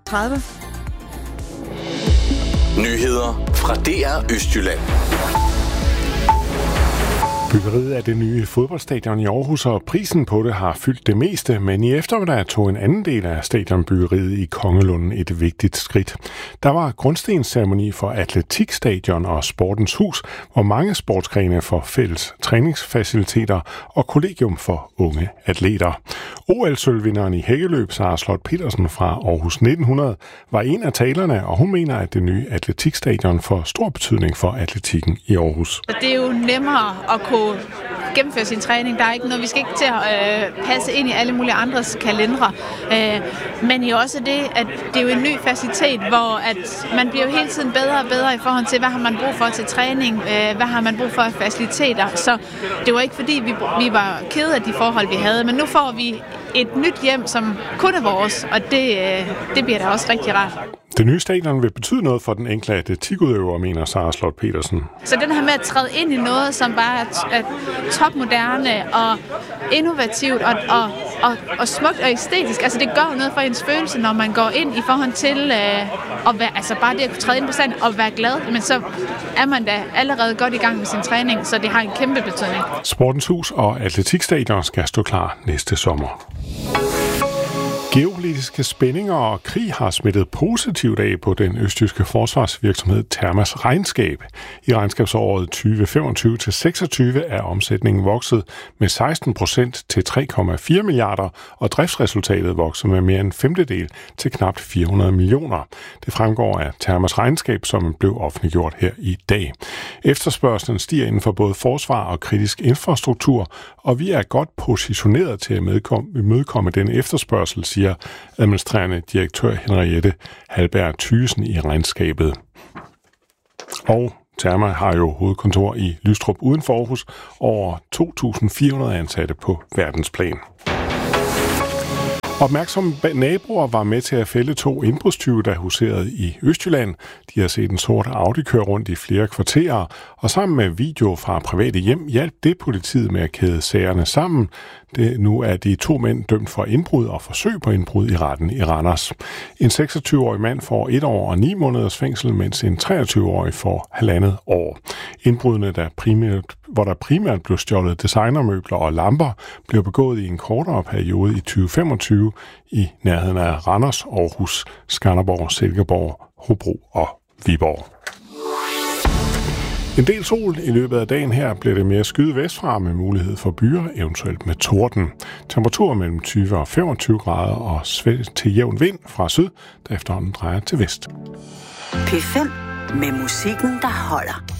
30. Nyheder fra DR Østjylland. Byggeriet af det nye fodboldstadion i Aarhus og prisen på det har fyldt det meste, men i eftermiddag tog en anden del af stadionbyggeriet i Kongelunden et vigtigt skridt. Der var grundstensceremoni for atletikstadion og Sportens Hus, hvor mange sportsgrene får fælles træningsfaciliteter og kollegium for unge atleter. OL-sølvvinderen i hækkeløb, Sara Slot Petersen fra Aarhus 1900, var en af talerne, og hun mener, at det nye atletikstadion får stor betydning for atletikken i Aarhus. Det er jo nemmere at kunne gennemføre sin træning. Der er ikke noget, vi skal ikke til at passe ind i alle mulige andres kalendere. Men jo også det, at det er jo en ny facilitet, hvor at man bliver jo hele tiden bedre og bedre i forhold til, hvad har man brug for til træning, hvad har man brug for af faciliteter. Så det var ikke fordi, vi var kede af de forhold, vi havde, men nu får vi et nyt hjem, som kun er vores, og det bliver da også rigtig rart. Det nye stadion vil betyde noget for den enkelte atletikudøver, mener Sara Slot Petersen. Så den her med at træde ind i noget, som bare er topmoderne og innovativt og smukt og æstetisk. Altså det gør jo noget for ens følelse, når man går ind i forhold til at være, altså bare det at kunne træde ind på stadion og være glad, men så er man da allerede godt i gang med sin træning, så det har en kæmpe betydning. Sportens Hus og atletikstadion skal stå klar næste sommer. Geopolitiske spændinger og krig har smittet positivt af på den østjyske forsvarsvirksomhed Thermas regnskab. I regnskabsåret 2025-26 er omsætningen vokset med 16% til 3,4 milliarder, og driftsresultatet vokset med mere end en femtedel til knap 400 millioner. Det fremgår af Thermas regnskab, som blev offentliggjort her i dag. Efterspørgslen stiger inden for både forsvar og kritisk infrastruktur, og vi er godt positioneret til at imødekomme den efterspørgsel, siger administrerende direktør Henriette Halberg Thyssen i regnskabet. Og Therma har jo hovedkontor i Lystrup uden for Aarhus, over 2.400 ansatte på verdensplan. Opmærksomme naboer var med til at fælde 2 indbrudstyve, der huserede i Østjylland. De har set en sort Audi køre rundt i flere kvarterer, og sammen med video fra private hjem hjalp det politiet med at kæde sagerne sammen. Nu er de 2 mænd dømt for indbrud og forsøg på indbrud i retten i Randers. En 26-årig mand får 1 år og 9 måneders fængsel, mens en 23-årig får 1,5 år. Indbrudene, hvor der primært blev stjålet designermøbler og lamper, blev begået i en kortere periode i 2025 i nærheden af Randers, Aarhus, Skanderborg, Silkeborg, Hobro og Viborg. En del sol i løbet af dagen her bliver det mere skyet vestfra med mulighed for byer, eventuelt med torden. Temperaturer mellem 20 og 25 grader og svælg til jævn vind fra syd, der efterhånden drejer til vest. P5 med musikken, der holder.